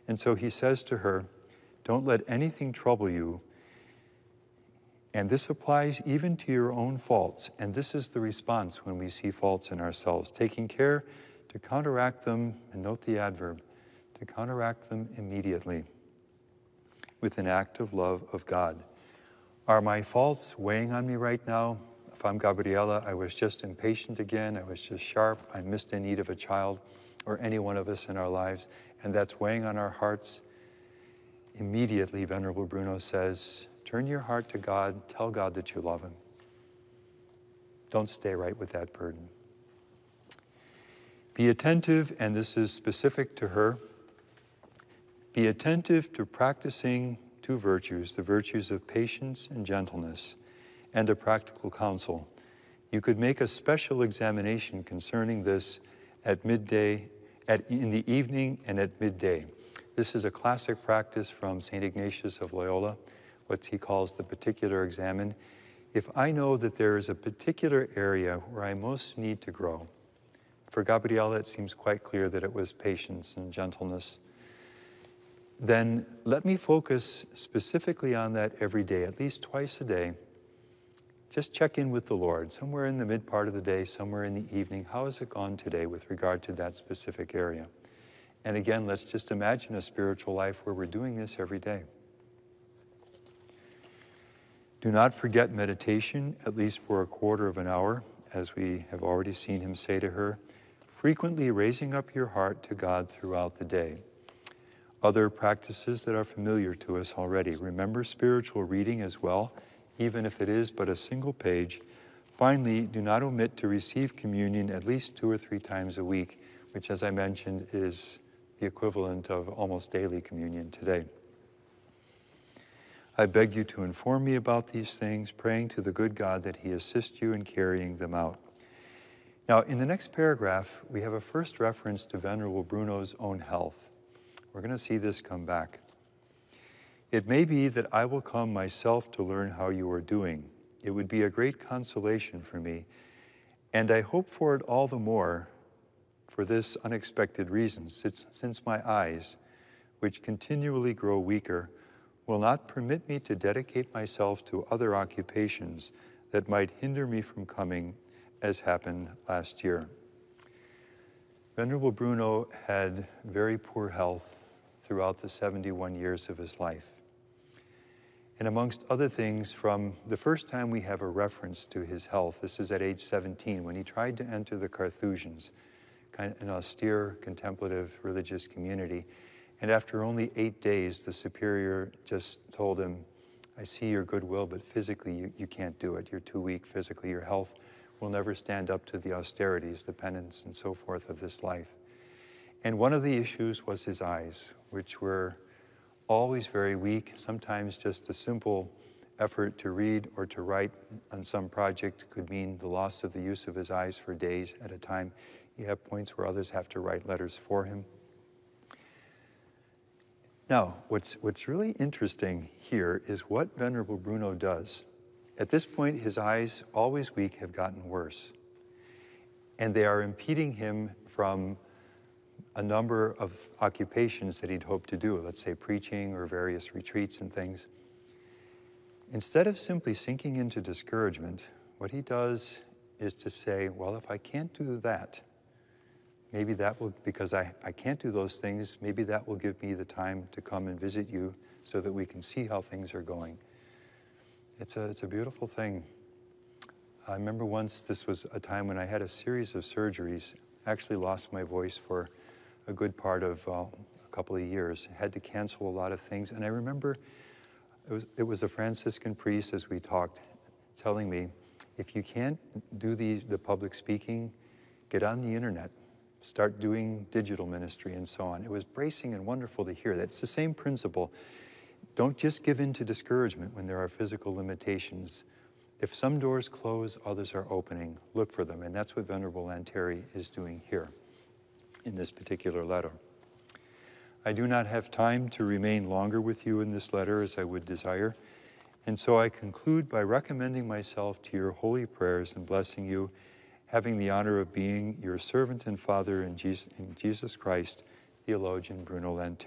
And so he says to her, don't let anything trouble you. And this applies even to your own faults. And this is the response when we see faults in ourselves, taking care to counteract them, and note the adverb, to counteract them immediately with an act of love of God. Are my faults weighing on me right now? If I'm Gabriela, I was just impatient again, I was just sharp, I missed a need of a child, or any one of us in our lives, and that's weighing on our hearts. Immediately, Venerable Bruno says, turn your heart to God, tell God that you love him. Don't stay right with that burden. Be attentive, and this is specific to her, be attentive to practicing two virtues, the virtues of patience and gentleness, and a practical counsel. You could make a special examination concerning this at midday, in the evening and at midday. This is a classic practice from St. Ignatius of Loyola, what he calls the particular examen. If I know that there is a particular area where I most need to grow, for Gabriela it seems quite clear that it was patience and gentleness, then let me focus specifically on that every day, at least twice a day. Just check in with the Lord, somewhere in the mid part of the day, somewhere in the evening. How has it gone today with regard to that specific area? And again, let's just imagine a spiritual life where we're doing this every day. Do not forget meditation, at least for a quarter of an hour, as we have already seen him say to her, frequently raising up your heart to God throughout the day. Other practices that are familiar to us already. Remember spiritual reading as well, even if it is but a single page. Finally, do not omit to receive communion at least 2 or 3 times a week, which, as I mentioned, is the equivalent of almost daily communion today. I beg you to inform me about these things, praying to the good God that he assist you in carrying them out. Now, in the next paragraph, we have a first reference to Venerable Bruno's own health. We're going to see this come back. It may be that I will come myself to learn how you are doing. It would be a great consolation for me, and I hope for it all the more for this unexpected reason, since my eyes, which continually grow weaker, will not permit me to dedicate myself to other occupations that might hinder me from coming, as happened last year. Venerable Bruno had very poor health throughout the 71 years of his life. And amongst other things, from the first time we have a reference to his health, this is at age 17, when he tried to enter the Carthusians, kind of an austere, contemplative, religious community. And after only 8 days, the superior just told him, I see your goodwill, but physically you can't do it. You're too weak physically. Your health will never stand up to the austerities, the penance, and so forth of this life. And one of the issues was his eyes, which were always very weak. Sometimes just a simple effort to read or to write on some project could mean the loss of the use of his eyes for days at a time. You have points where others have to write letters for him. Now, what's really interesting here is what Venerable Bruno does. At this point, his eyes, always weak, have gotten worse. And they are impeding him from a number of occupations that he'd hoped to do, let's say preaching or various retreats and things. Instead of simply sinking into discouragement, what he does is to say, well, if I can't do that, maybe that will, because I can't do those things, maybe that will give me the time to come and visit you so that we can see how things are going. It's a beautiful thing. I remember once, this was a time when I had a series of surgeries, actually lost my voice for a good part of a couple of years, had to cancel a lot of things. And I remember it was a Franciscan priest, as we talked, telling me, if you can't do the public speaking, get on the internet, start doing digital ministry and so on. It was bracing and wonderful to hear that. It's the same principle. Don't just give in to discouragement when there are physical limitations. If some doors close, others are opening. Look for them, and that's what Venerable Lanteri is doing here in this particular letter. I do not have time to remain longer with you in this letter as I would desire, and so I conclude by recommending myself to your holy prayers and blessing you, having the honor of being your servant and father in Jesus Christ, theologian Bruno Lanteri.